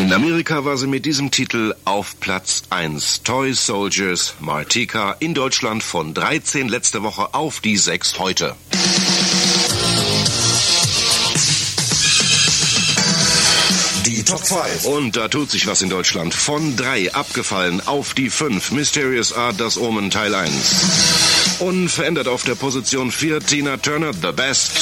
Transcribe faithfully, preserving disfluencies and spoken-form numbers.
In Amerika war sie mit diesem Titel auf Platz eins. Toy Soldiers Martika, in Deutschland von dreizehn letzte Woche auf die sechs heute. Die Top fünf. Und da tut sich was in Deutschland. Von drei abgefallen auf die fünf. Mysterious Art, das Omen Teil eins. Unverändert auf der Position vier Tina Turner, The Best.